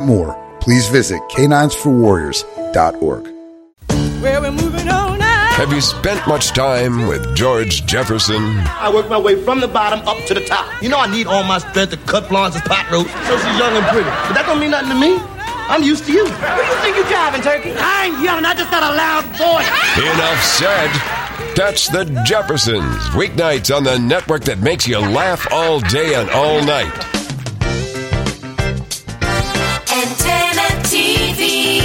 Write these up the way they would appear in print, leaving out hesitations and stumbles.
more, please visit caninesforwarriors.org. Well, we're moving on now. Have you spent much time with George Jefferson? I worked my way from the bottom up to the top. You know I need all my strength to cut Florence's pot roast so she's young and pretty. But that don't mean nothing to me. I'm used to you. Where do you think you're driving, Turkey? I ain't yelling. I just got a loud voice. Enough said. Catch the Jeffersons weeknights on the network that makes you laugh all day and all night. Antenna TV.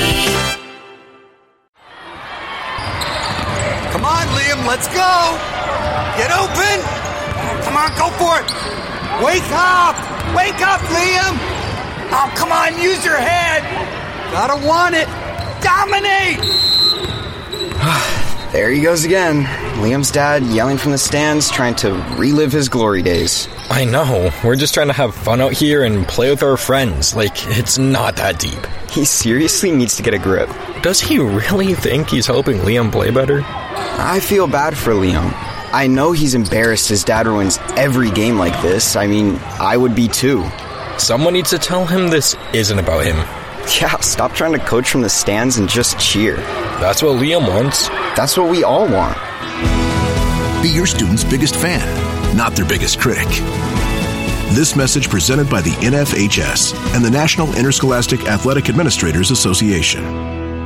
Come on, Liam, let's go. Get open. Come on, go for it. Wake up. Wake up, Liam. Oh, come on, use your head. Gotta want it. Dominate. There he goes again. Liam's dad yelling from the stands, trying to relive his glory days. I know. We're just trying to have fun out here and play with our friends. Like, it's not that deep. He seriously needs to get a grip. Does he really think he's helping Liam play better? I feel bad for Liam. I know he's embarrassed his dad ruins every game like this. I mean, I would be too. Someone needs to tell him this isn't about him. Yeah, stop trying to coach from the stands and just cheer. That's what Liam wants. That's what we all want. Be your student's biggest fan, not their biggest critic. This message presented by the NFHS and the National Interscholastic Athletic Administrators Association.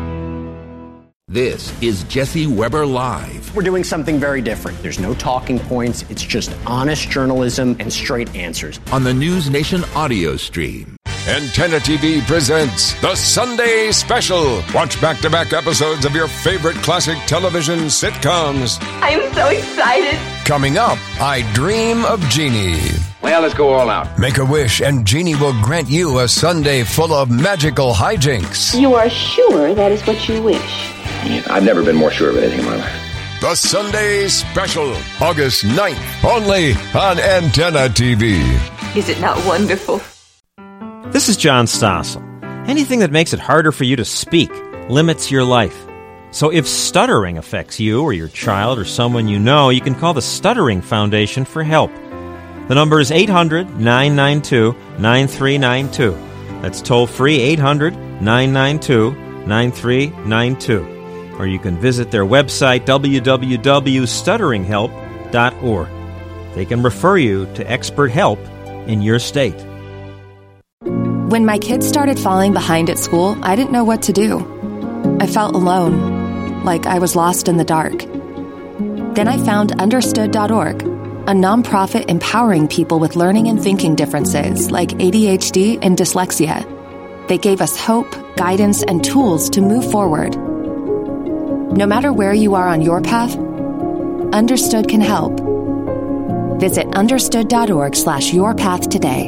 This is Jesse Weber Live. We're doing something very different. There's no talking points. It's just honest journalism and straight answers. On the News Nation audio stream. Antenna TV presents The Sunday Special. Watch back-to-back episodes of your favorite classic television sitcoms. I'm so excited. Coming up, I Dream of Jeannie. Well, let's go all out. Make a wish and Jeannie will grant you a Sunday full of magical hijinks. You are sure that is what you wish? I've never been more sure of anything in my life. The Sunday Special, August 9th, only on Antenna TV. Is it not wonderful? This is John Stossel. Anything that makes it harder for you to speak limits your life. So if stuttering affects you or your child or someone you know, you can call the Stuttering Foundation for help. The number is 800-992-9392. That's toll-free 800-992-9392. Or you can visit their website, www.stutteringhelp.org. They can refer you to expert help in your state. When my kids started falling behind at school, I didn't know what to do. I felt alone, like I was lost in the dark. Then I found Understood.org, a nonprofit empowering people with learning and thinking differences like ADHD and dyslexia. They gave us hope, guidance, and tools to move forward. No matter where you are on your path, Understood can help. Visit understood.org/yourpath today.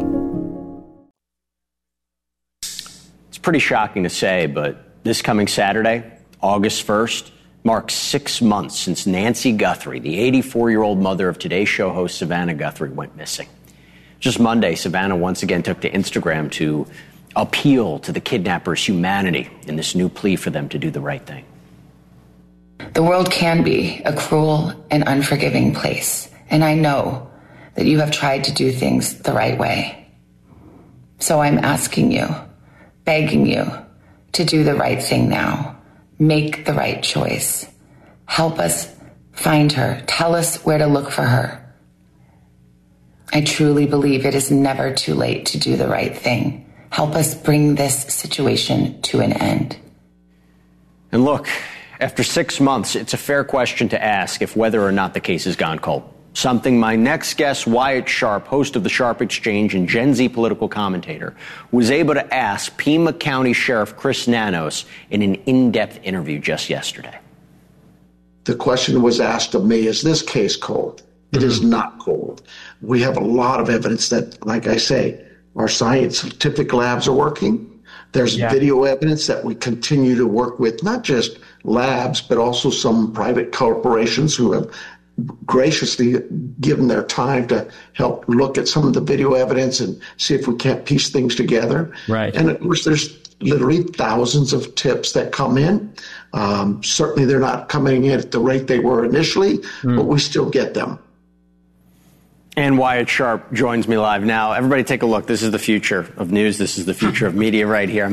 It's pretty shocking to say, but this coming Saturday, August 1st, marks 6 months since Nancy Guthrie, the 84-year-old mother of Today Show host Savannah Guthrie, went missing. Just Monday, Savannah once again took to Instagram to appeal to the kidnappers' humanity in this new plea for them to do the right thing. The world can be a cruel and unforgiving place, and I know that you have tried to do things the right way. So I'm asking you, begging you, to do the right thing now. Make the right choice. Help us find her. Tell us where to look for her. I truly believe it is never too late to do the right thing. Help us bring this situation to an end. And look, after 6 months, it's a fair question to ask if whether or not the case has gone cold. Something my next guest, Wyatt Sharp, host of the Sharp Exchange and Gen Z political commentator, was able to ask Pima County Sheriff Chris Nanos in an in-depth interview just yesterday. The question was asked of me, is this case cold? It is not cold. We have a lot of evidence that, like I say, our scientific labs are working. There's video evidence that we continue to work with, not just labs, but also some private corporations who have graciously given their time to help look at some of the video evidence and see if we can't piece things together. Right. And of course, there's literally thousands of tips that come in. Certainly they're not coming in at the rate they were initially, but we still get them. And Wyatt Sharp joins me live now. Everybody take a look. This is the future of news. This is the future of media right here.